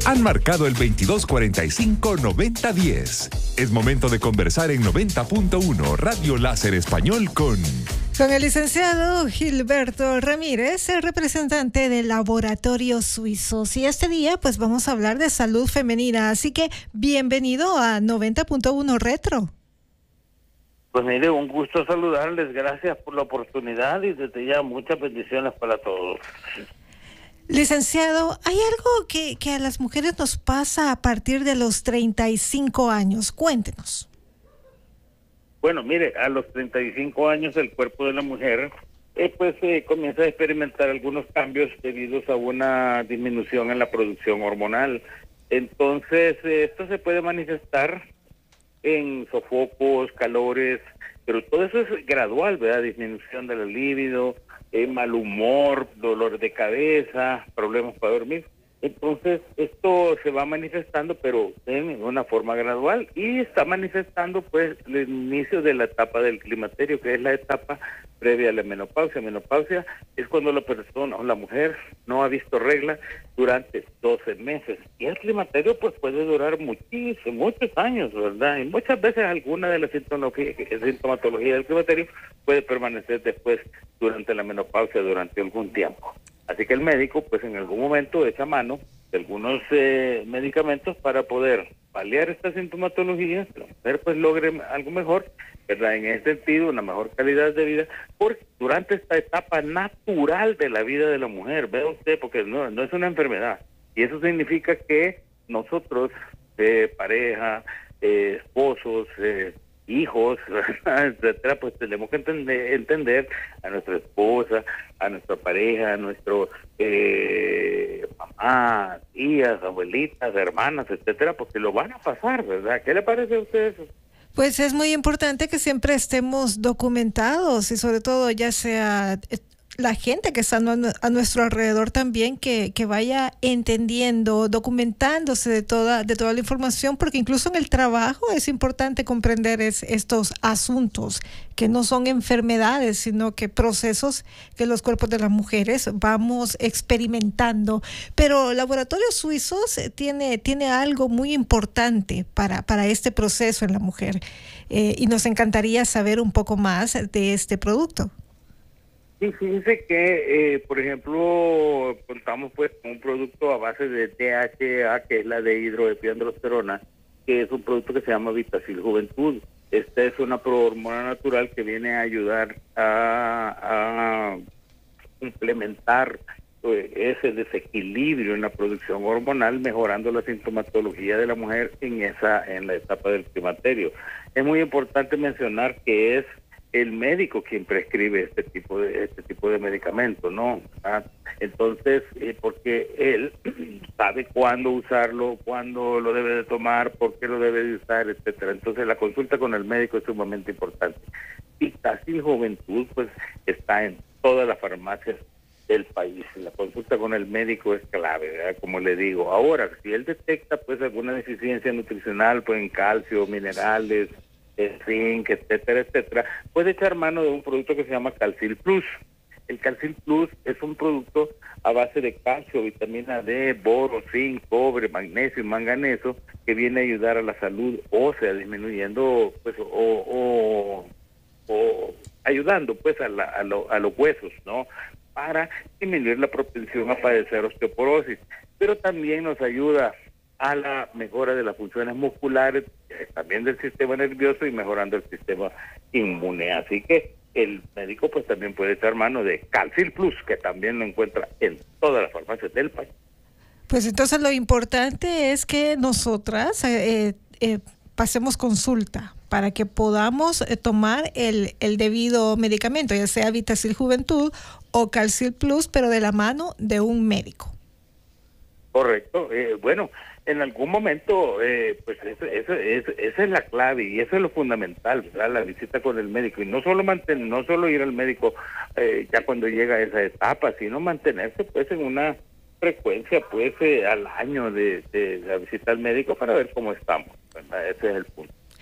han marcado el 2245-9010. Es momento de conversar en 90.1 Radio Láser Español con el licenciado Gilberto Ramírez, el representante de Laboratorios Suizos. Y este día pues vamos a hablar de salud femenina, así que bienvenido a 90.1 Retro. Pues mire, un gusto saludarles, gracias por la oportunidad y desde ya muchas bendiciones para todos. Licenciado, ¿hay algo que a las mujeres nos pasa a partir de los 35 años? Cuéntenos. Bueno, mire, a los 35 años el cuerpo de la mujer comienza a experimentar algunos cambios debido a una disminución en la producción hormonal. Entonces, esto se puede manifestar en sofocos, calores, pero todo eso es gradual, ¿verdad? Disminución de la libido, mal humor, dolor de cabeza, problemas para dormir. Entonces, esto se va manifestando, pero en una forma gradual, y está manifestando, pues, el inicio de la etapa del climaterio, que es la etapa previa a la menopausia. Menopausia es cuando la persona o la mujer no ha visto regla durante 12 meses. Y el climaterio, pues, puede durar muchos años, ¿verdad? Y muchas veces alguna de las sintomatología del climaterio puede permanecer después durante la menopausia, durante algún tiempo. Así que el médico, pues en algún momento echa mano de algunos medicamentos para poder paliar esta sintomatología, que la mujer pues logre algo mejor, ¿verdad? En ese sentido, una mejor calidad de vida, porque durante esta etapa natural de la vida de la mujer, vea usted, porque no es una enfermedad, y eso significa que nosotros, pareja, esposos, hijos, etcétera, pues tenemos que entender a nuestra esposa, a nuestra pareja, a nuestro mamá, tías, abuelitas, hermanas, etcétera, porque lo van a pasar, ¿verdad? ¿Qué le parece a usted eso? Pues es muy importante que siempre estemos documentados y sobre todo ya sea la gente que está a nuestro alrededor también que vaya entendiendo, documentándose de toda la información, porque incluso en el trabajo es importante comprender estos asuntos que no son enfermedades, sino que procesos que los cuerpos de las mujeres vamos experimentando. Pero Laboratorios Suizos tiene algo muy importante para este proceso en la mujer, y nos encantaría saber un poco más de este producto. Sí, fíjense que, por ejemplo, contamos pues con un producto a base de DHA, que es la de hidroepiandrosterona, que es un producto que se llama Vitacil Juventud. Esta es una prohormona natural que viene a ayudar a complementar ese desequilibrio en la producción hormonal, mejorando la sintomatología de la mujer en la etapa del climaterio. Es muy importante mencionar que es el médico quien prescribe este tipo de medicamento, ¿no? Entonces, porque él sabe cuándo usarlo, cuándo lo debe de tomar, por qué lo debe de usar, etcétera. Entonces, la consulta con el médico es sumamente importante. Vitacil Juventud, pues, está en todas las farmacias del país. La consulta con el médico es clave, ¿verdad? Como le digo. Ahora, si él detecta, pues, alguna deficiencia nutricional, pues, en calcio, minerales, zinc, etcétera, puede echar mano de un producto que se llama Calcil Plus. El Calcil Plus es un producto a base de calcio, vitamina D, boro, zinc, cobre, magnesio y manganeso, que viene a ayudar a la salud ósea, disminuyendo pues o ayudando pues a los huesos, ¿no? Para disminuir la propensión a padecer osteoporosis, pero también nos ayuda a la mejora de las funciones musculares, también del sistema nervioso y mejorando el sistema inmune. Así que el médico pues también puede echar mano de Calcil Plus, que también lo encuentra en todas las farmacias del país. Pues entonces lo importante es que nosotras pasemos consulta para que podamos tomar el debido medicamento, ya sea Vitacil Juventud o Calcil Plus, pero de la mano de un médico. Correcto. Bueno, en algún momento, pues esa es la clave y eso es lo fundamental, ¿verdad? La visita con el médico, y no solo ir al médico ya cuando llega a esa etapa, sino mantenerse pues en una frecuencia pues al año de la visita al médico para ver cómo estamos, ¿verdad? Ese es el punto.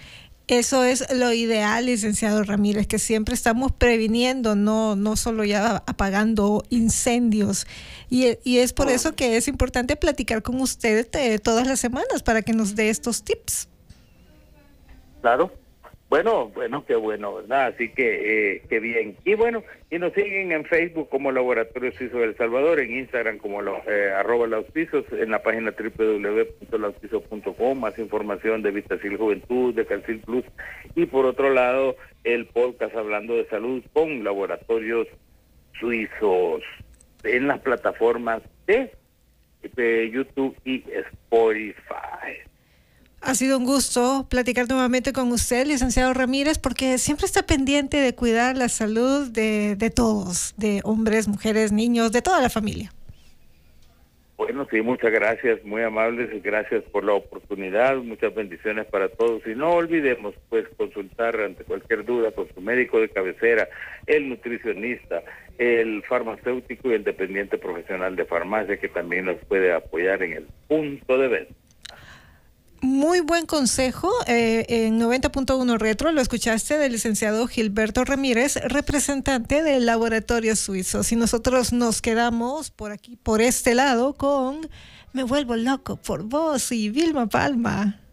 Eso es lo ideal, licenciado Ramírez, que siempre estamos previniendo, no solo ya apagando incendios. Y es por eso que es importante platicar con usted todas las semanas para que nos dé estos tips. Claro. Bueno, qué bueno, ¿verdad? Así que, qué bien. Y bueno, y nos siguen en Facebook como Laboratorio Suizo de El Salvador, en Instagram como @lauspizos, en la página www.lauspizos.com, más información de Vitacil Juventud, de Calcil Plus, y por otro lado, el podcast Hablando de Salud con Laboratorios Suizos, en las plataformas de YouTube y Spotify. Ha sido un gusto platicar nuevamente con usted, licenciado Ramírez, porque siempre está pendiente de cuidar la salud de todos, de hombres, mujeres, niños, de toda la familia. Bueno, sí, muchas gracias, muy amables, y gracias por la oportunidad, muchas bendiciones para todos. Y no olvidemos, pues, consultar ante cualquier duda con su médico de cabecera, el nutricionista, el farmacéutico y el dependiente profesional de farmacia, que también nos puede apoyar en el punto de venta. Muy buen consejo. En 90.1 Retro lo escuchaste del licenciado Gilberto Ramírez, representante del Laboratorio Suizo. Si nosotros nos quedamos por aquí, por este lado, con Me vuelvo loco por vos y Vilma Palma.